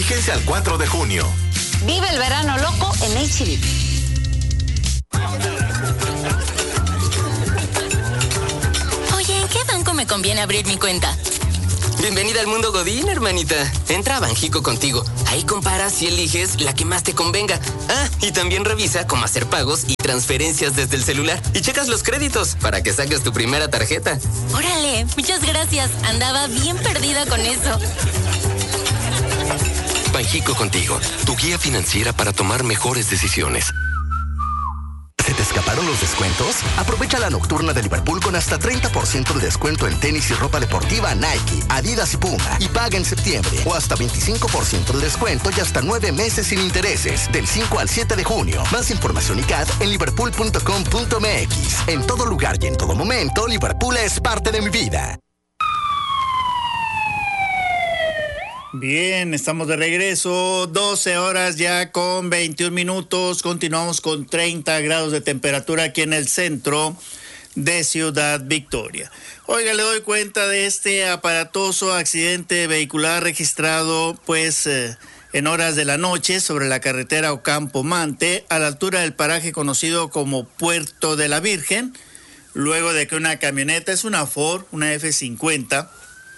Fíjense al 4 de junio. Vive el verano loco en H-E-B. Oye, ¿en qué banco me conviene abrir mi cuenta? Bienvenida al mundo Godín, hermanita. Entra a Banjico Contigo. Ahí comparas y eliges la que más te convenga. Ah, y también revisa cómo hacer pagos y transferencias desde el celular. Y checas los créditos para que saques tu primera tarjeta. Órale, muchas gracias. Andaba bien perdida con eso. Banjico Contigo, tu guía financiera para tomar mejores decisiones. ¿Se te escaparon los descuentos? Aprovecha la nocturna de Liverpool con hasta 30% de descuento en tenis y ropa deportiva Nike, Adidas y Puma. Y paga en septiembre. O hasta 25% de descuento y hasta 9 meses sin intereses. Del 5 al 7 de junio. Más información y CAD en liverpool.com.mx. En todo lugar y en todo momento, Liverpool es parte de mi vida. Bien, estamos de regreso, 12 horas ya con 21 minutos, continuamos con 30 grados de temperatura aquí en el centro de Ciudad Victoria. Oiga, le doy cuenta de este aparatoso accidente vehicular registrado en horas de la noche sobre la carretera Ocampo-Mante, a la altura del paraje conocido como Puerto de la Virgen, luego de que una camioneta, es una Ford, una F150,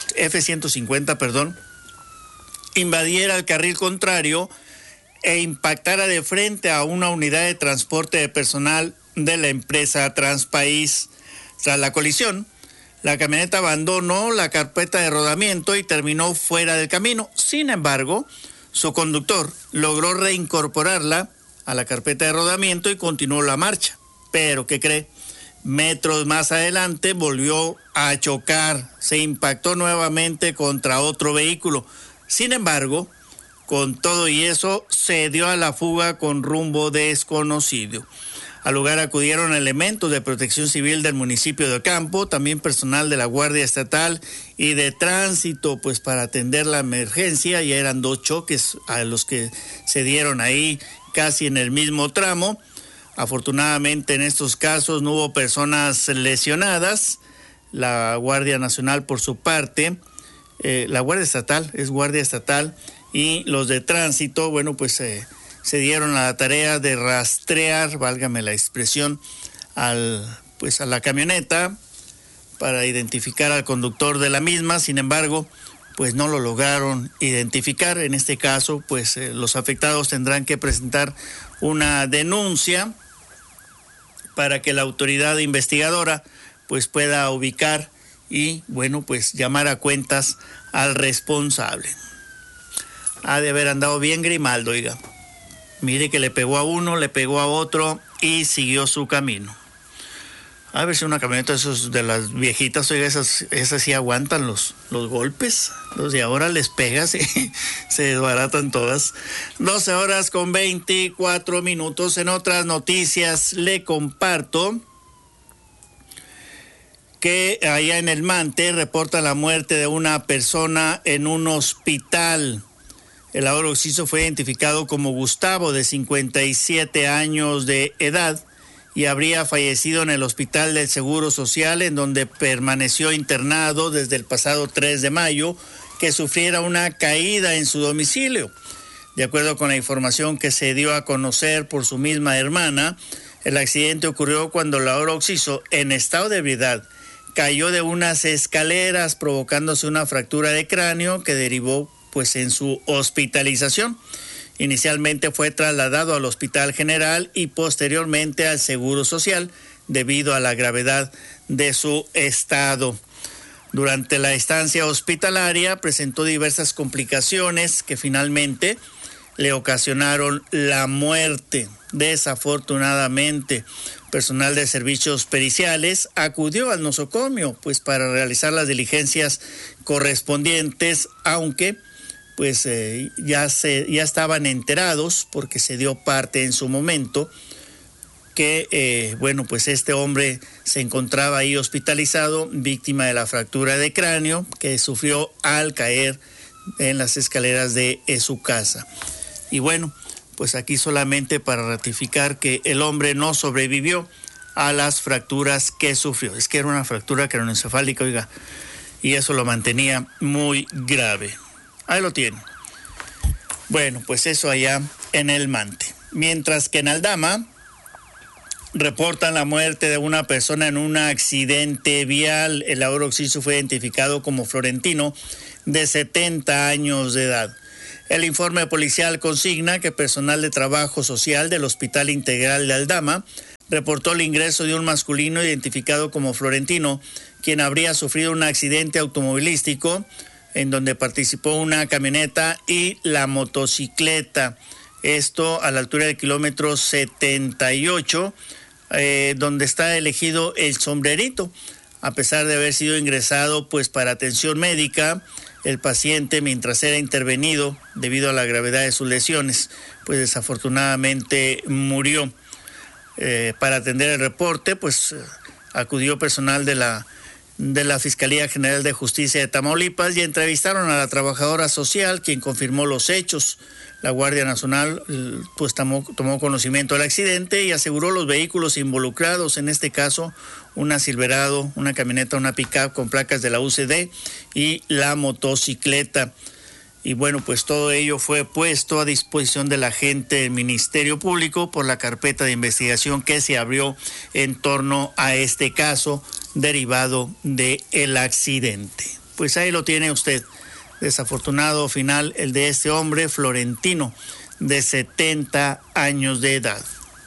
invadiera el carril contrario e impactara de frente a una unidad de transporte de personal de la empresa Transpaís. Tras la colisión, la camioneta abandonó la carpeta de rodamiento y terminó fuera del camino. Sin embargo, su conductor logró reincorporarla a la carpeta de rodamiento y continuó la marcha. Pero, ¿qué cree? Metros más adelante volvió a chocar, se impactó nuevamente contra otro vehículo. Sin embargo, con todo y eso, se dio a la fuga con rumbo desconocido. Al lugar acudieron elementos de Protección Civil del municipio de Ocampo, también personal de la Guardia Estatal y de Tránsito, para atender la emergencia. Ya eran 2 choques a los que se dieron ahí casi en el mismo tramo. Afortunadamente en estos casos no hubo personas lesionadas. La Guardia Nacional, por su parte, la Guardia Estatal y los de Tránsito, se dieron a la tarea de rastrear, válgame la expresión, a la camioneta para identificar al conductor de la misma. Sin embargo, no lo lograron identificar. En este caso, los afectados tendrán que presentar una denuncia para que la autoridad investigadora pueda ubicar y llamar a cuentas al responsable. Ha de haber andado bien Grimaldo, oiga. Mire que le pegó a uno, le pegó a otro y siguió su camino. A ver si una camioneta de las viejitas, oiga, esas sí aguantan los golpes. Los de ahora les pegas y se desbaratan todas. 12 horas con 24 minutos. En otras noticias le comparto que allá en el Mante reporta la muerte de una persona en un hospital. El ahora occiso fue identificado como Gustavo, de 57 años de edad, y habría fallecido en el Hospital del Seguro Social, en donde permaneció internado desde el pasado 3 de mayo, que sufriera una caída en su domicilio. De acuerdo con la información que se dio a conocer por su misma hermana, el accidente ocurrió cuando el ahora occiso, en estado de ebriedad, cayó de unas escaleras provocándose una fractura de cráneo que derivó en su hospitalización. Inicialmente fue trasladado al Hospital General y posteriormente al Seguro Social debido a la gravedad de su estado. Durante la estancia hospitalaria presentó diversas complicaciones que finalmente le ocasionaron la muerte. Desafortunadamente, personal de servicios periciales acudió al nosocomio para realizar las diligencias correspondientes, aunque ya estaban enterados, porque se dio parte en su momento, que este hombre se encontraba ahí hospitalizado, víctima de la fractura de cráneo que sufrió al caer en las escaleras de su casa. Y aquí solamente para ratificar que el hombre no sobrevivió a las fracturas que sufrió. Es que era una fractura craneoencefálica, oiga, y eso lo mantenía muy grave. Ahí lo tiene. Bueno, pues eso allá en El Mante. Mientras que en Aldama reportan la muerte de una persona en un accidente vial. El occiso fue identificado como Florentino, de 70 años de edad. El informe policial consigna que personal de trabajo social del Hospital Integral de Aldama reportó el ingreso de un masculino identificado como Florentino, quien habría sufrido un accidente automovilístico en donde participó una camioneta y la motocicleta. Esto a la altura del kilómetro 78, donde está elegido el sombrerito. A pesar de haber sido ingresado pues para atención médica, el paciente, mientras era intervenido debido a la gravedad de sus lesiones, pues desafortunadamente murió. Para atender el reporte, pues acudió personal de la Fiscalía General de Justicia de Tamaulipas y entrevistaron a la trabajadora social, quien confirmó los hechos. La Guardia Nacional pues tomó conocimiento del accidente y aseguró los vehículos involucrados, en este caso una Silverado, una camioneta, una pick-up con placas de la UCD y la motocicleta. Y bueno, pues todo ello fue puesto a disposición del agente del Ministerio Público por la carpeta de investigación que se abrió en torno a este caso derivado del accidente. Pues ahí lo tiene usted. Desafortunado final el de este hombre, Florentino, de 70 años de edad.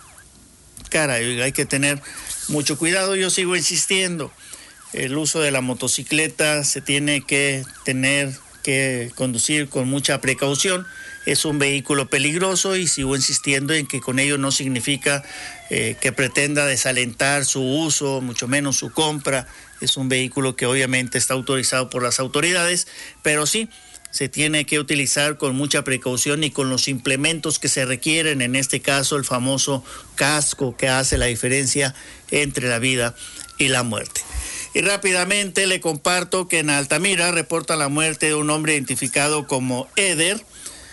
Caray, hay que tener mucho cuidado. Yo sigo insistiendo. El uso de la motocicleta se tiene que tener que conducir con mucha precaución. Es un vehículo peligroso y sigo insistiendo en que con ello no significa que pretenda desalentar su uso, mucho menos su compra. Es un vehículo que obviamente está autorizado por las autoridades, pero sí se tiene que utilizar con mucha precaución y con los implementos que se requieren, en este caso el famoso casco, que hace la diferencia entre la vida y la muerte. Y rápidamente le comparto que en Altamira reporta la muerte de un hombre identificado como Eder.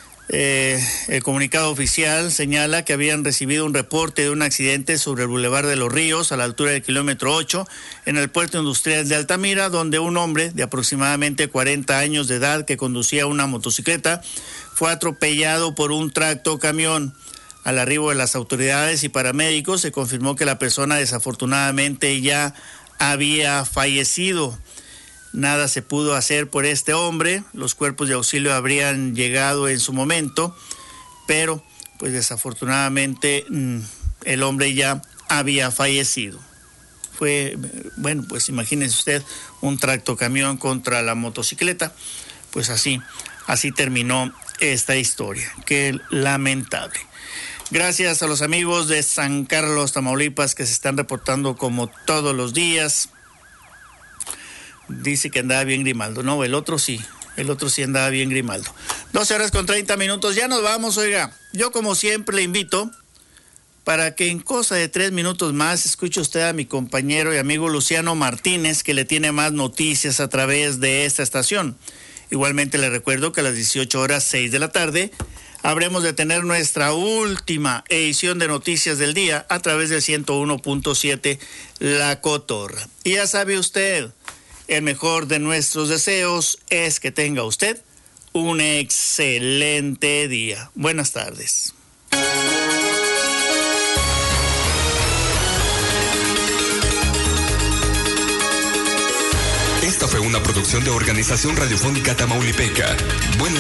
El comunicado oficial señala que habían recibido un reporte de un accidente sobre el Boulevard de los Ríos a la altura del kilómetro 8 en el puerto industrial de Altamira, donde un hombre de aproximadamente 40 años de edad que conducía una motocicleta fue atropellado por un tractocamión. Al arribo de las autoridades y paramédicos se confirmó que la persona desafortunadamente ya había fallecido. Nada se pudo hacer por este hombre, los cuerpos de auxilio habrían llegado en su momento, pero pues desafortunadamente el hombre ya había fallecido. Fue, bueno, pues imagínense usted, un tractocamión contra la motocicleta, pues así terminó esta historia. Qué lamentable. Gracias a los amigos de San Carlos, Tamaulipas, que se están reportando como todos los días. Dice que andaba bien Grimaldo. No, el otro sí andaba bien Grimaldo. 12:30, ya nos vamos, oiga. Yo como siempre le invito para que en cosa de 3 minutos más escuche usted a mi compañero y amigo Luciano Martínez, que le tiene más noticias a través de esta estación. Igualmente le recuerdo que a las 18:06 de la tarde habremos de tener nuestra última edición de Noticias del Día a través del 101.7 La Cotorra. Y ya sabe usted, el mejor de nuestros deseos es que tenga usted un excelente día. Buenas tardes. Esta fue una producción de Organización Radiofónica Tamaulipeca. Buenas